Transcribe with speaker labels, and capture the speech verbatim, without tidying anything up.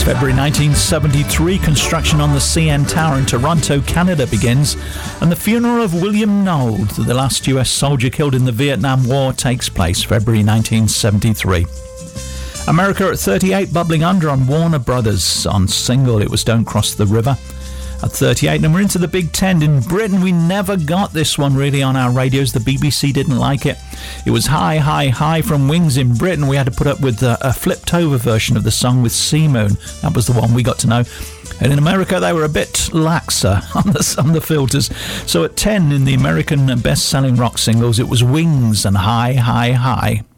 Speaker 1: February nineteen seventy-three, construction on the C N Tower in Toronto, Canada begins, and the funeral of William Nold, the last U S soldier killed in the Vietnam War, takes place February nineteen seventy-three. America at thirty-eight, bubbling under on Warner Brothers on single It Was Don't Cross the River. At thirty-eight, and we're into the Big Ten. In Britain, we never got this one really on our radios. The B B C didn't like it. It was High, High, High from Wings. In Britain, we had to put up with a, a flipped-over version of the song with Sea Moon. That was the one we got to know. And in America, they were a bit laxer on the, on the filters. So at ten, in the American best-selling rock singles, it was Wings and High, High, High.